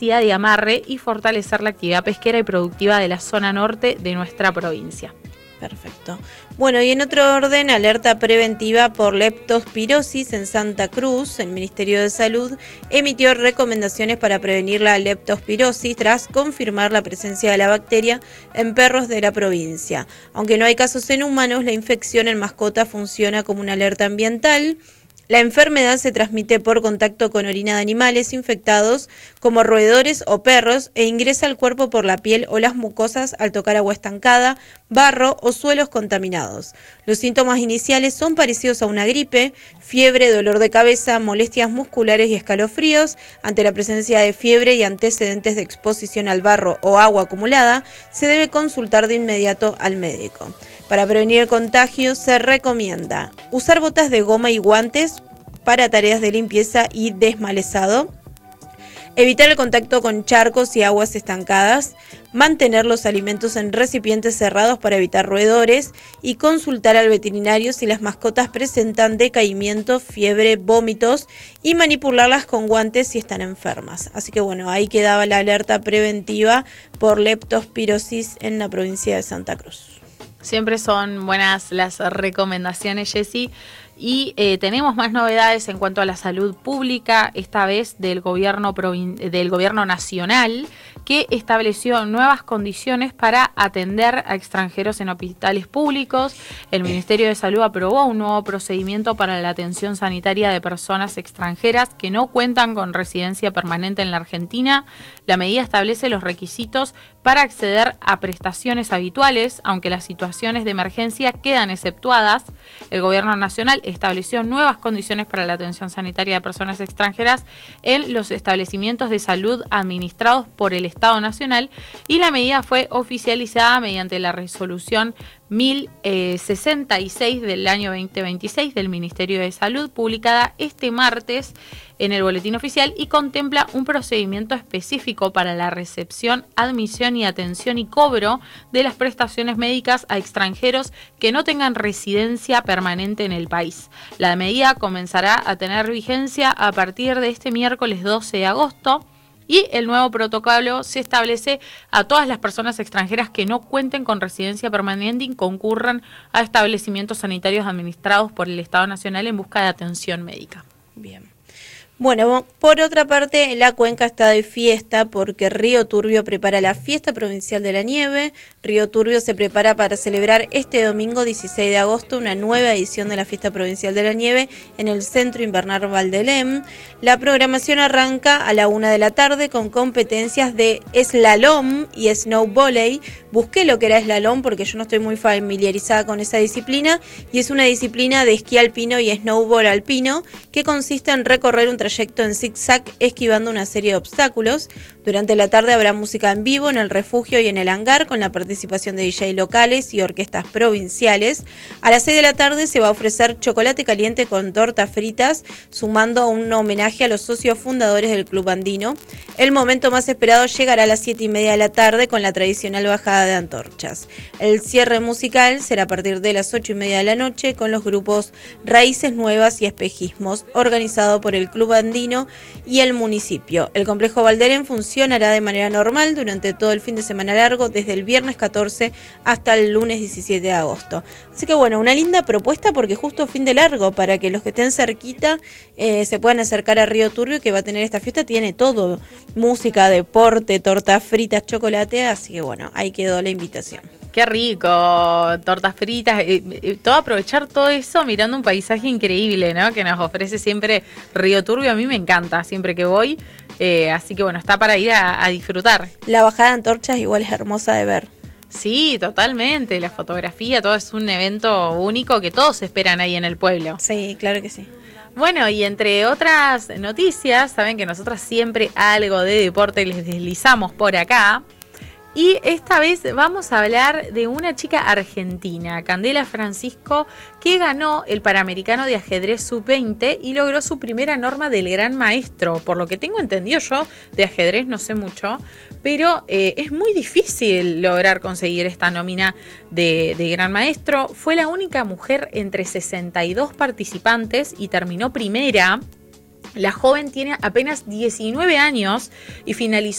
capacidad de amarre y fortalecer la actividad pesquera y productiva de la zona norte de nuestra provincia. Perfecto. Bueno, y en otro orden, alerta preventiva por leptospirosis en Santa Cruz. El Ministerio de Salud emitió recomendaciones para prevenir la leptospirosis tras confirmar la presencia de la bacteria en perros de la provincia. Aunque no hay casos en humanos, la infección en mascotas funciona como una alerta ambiental. La enfermedad se transmite por contacto con orina de animales infectados como roedores o perros e ingresa al cuerpo por la piel o las mucosas al tocar agua estancada, barro o suelos contaminados. Los síntomas iniciales son parecidos a una gripe: fiebre, dolor de cabeza, molestias musculares y escalofríos. Ante la presencia de fiebre y antecedentes de exposición al barro o agua acumulada, se debe consultar de inmediato al médico. Para prevenir el contagio se recomienda usar botas de goma y guantes para tareas de limpieza y desmalezado, evitar el contacto con charcos y aguas estancadas, mantener los alimentos en recipientes cerrados para evitar roedores y consultar al veterinario si las mascotas presentan decaimiento, fiebre, vómitos y manipularlas con guantes si están enfermas. Así que bueno, ahí quedaba la alerta preventiva por leptospirosis en la provincia de Santa Cruz. Siempre son buenas las recomendaciones, Jessy. Y tenemos más novedades en cuanto a la salud pública, esta vez del gobierno nacional, que estableció nuevas condiciones para atender a extranjeros en hospitales públicos. El Ministerio de Salud aprobó un nuevo procedimiento para la atención sanitaria de personas extranjeras que no cuentan con residencia permanente en la Argentina. La medida establece los requisitos para acceder a prestaciones habituales, aunque las situaciones de emergencia quedan exceptuadas. El gobierno nacional estableció nuevas condiciones para la atención sanitaria de personas extranjeras en los establecimientos de salud administrados por el Estado Nacional, y la medida fue oficializada mediante la resolución 1066 del año 2026 del Ministerio de Salud, publicada este martes en el Boletín Oficial, y contempla un procedimiento específico para la recepción, admisión y atención y cobro de las prestaciones médicas a extranjeros que no tengan residencia permanente en el país. La medida comenzará a tener vigencia a partir de este miércoles 12 de agosto. Y el nuevo protocolo se establece a todas las personas extranjeras que no cuenten con residencia permanente y concurran a establecimientos sanitarios administrados por el Estado Nacional en busca de atención médica. Bien. Bueno, por otra parte, la Cuenca está de fiesta porque Río Turbio prepara la Fiesta Provincial de la Nieve. Río Turbio se prepara para celebrar este domingo 16 de agosto una nueva edición de la Fiesta Provincial de la Nieve en el Centro Invernal Valdelem. La programación arranca a la 1 de la tarde con competencias de slalom y snowvolley. Busqué lo que era slalom porque yo no estoy muy familiarizada con esa disciplina, y es una disciplina de esquí alpino y snowboard alpino que consiste en recorrer un trayecto en zigzag esquivando una serie de obstáculos. Durante la tarde habrá música en vivo en el refugio y en el hangar con la participación de DJ locales y orquestas provinciales. A las 6 de la tarde se va a ofrecer chocolate caliente con tortas fritas, sumando un homenaje a los socios fundadores del Club Andino. El momento más esperado llegará a las 7:30 de la tarde con la tradicional bajada de antorchas. El cierre musical será a partir de las 8:30 de la noche con los grupos Raíces Nuevas y Espejismos, organizado por el Club Andino y el municipio. El complejo Valdelem funcionará de manera normal durante todo el fin de semana largo, desde el viernes 14 hasta el lunes 17 de agosto. Así que bueno, una linda propuesta porque justo fin de largo, para que los que estén cerquita se puedan acercar a Río Turbio, que va a tener esta fiesta, tiene todo: música, deporte, tortas fritas, chocolate, así que bueno, ahí quedó la invitación. Qué rico, tortas fritas, todo aprovechar todo eso mirando un paisaje increíble, ¿no? Que nos ofrece siempre Río Turbio. A mí me encanta siempre que voy, así que bueno, está para ir a disfrutar. La bajada de antorchas igual es hermosa de ver. Sí, totalmente, la fotografía, todo es un evento único que todos esperan ahí en el pueblo. Sí, claro que sí. Bueno, y entre otras noticias, saben que nosotras siempre algo de deporte les deslizamos por acá. Y esta vez vamos a hablar de una chica argentina, Candela Francisco, que ganó el Panamericano de Ajedrez Sub-20 y logró su primera norma del Gran Maestro. Por lo que tengo entendido, yo de ajedrez no sé mucho, pero es muy difícil lograr conseguir esta nómina de Gran Maestro. Fue la única mujer entre 62 participantes y terminó primera. La joven tiene apenas 19 años y finalizó